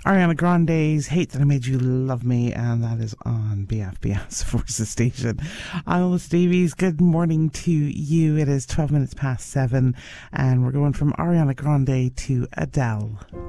Ariana Grande's Hate That I Made You Love Me, and that is on BFBS Forces Station. I'm Alice Davies. Good morning to you. It is 12 minutes past 7, and we're going from Ariana Grande to Adele.